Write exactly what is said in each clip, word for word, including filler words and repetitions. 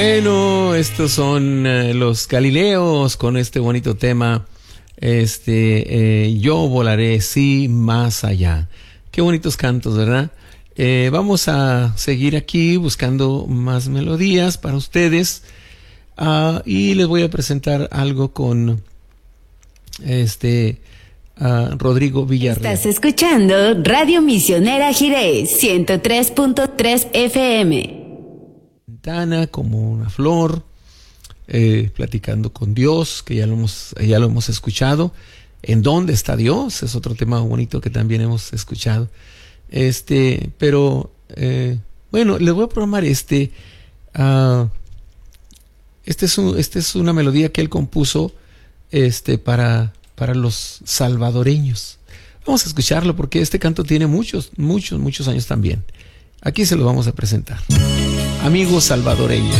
Bueno, estos son eh, los Galileos con este bonito tema. Este, eh, yo volaré, sí, más allá. Qué bonitos cantos, ¿verdad? Eh, vamos a seguir aquí buscando más melodías para ustedes. Uh, y les voy a presentar algo con este uh, Rodrigo Villarreal. Estás escuchando Radio Misionera Jiré, ciento tres punto tres F M. Ventana como una flor, eh, platicando con Dios, que ya lo hemos, ya lo hemos escuchado. ¿En dónde está Dios? Es otro tema bonito que también hemos escuchado. Este, pero eh, bueno, les voy a programar este. Uh, este es un, este es una melodía que él compuso, este, para para los salvadoreños. Vamos a escucharlo porque este canto tiene muchos, muchos, muchos años también. Aquí se lo vamos a presentar. Amigo salvadoreño.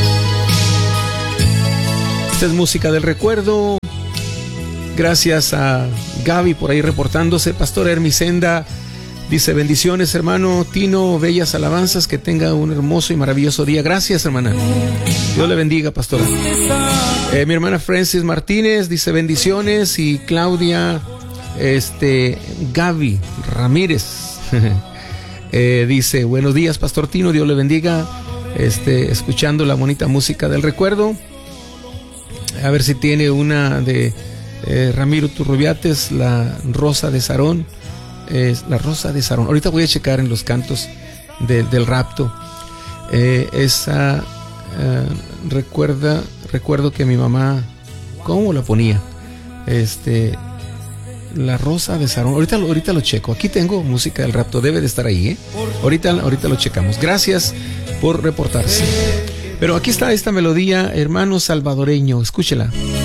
Esta es música del recuerdo. Gracias a Gaby por ahí reportándose. Pastor Hermisenda dice: bendiciones, hermano Tino, bellas alabanzas, que tenga un hermoso y maravilloso día. Gracias, hermana. Dios le bendiga, pastora. Eh, mi hermana Francis Martínez dice: bendiciones. Y Claudia este, Gaby Ramírez eh, dice: buenos días, pastor Tino, Dios le bendiga. Este, escuchando la bonita música del recuerdo. A ver si tiene una de eh, Ramiro Turrubiates, la Rosa de Sarón. Es la Rosa de Sarón. Ahorita voy a checar en los cantos de, del rapto. Eh, esa eh, recuerda, recuerdo que mi mamá, ¿cómo la ponía? Este, la Rosa de Sarón. Ahorita, ahorita lo checo. Aquí tengo música del rapto. Debe de estar ahí, ¿eh? Ahorita, ahorita lo checamos. Gracias por reportarse. Pero aquí está esta melodía, hermano salvadoreño. Escúchela.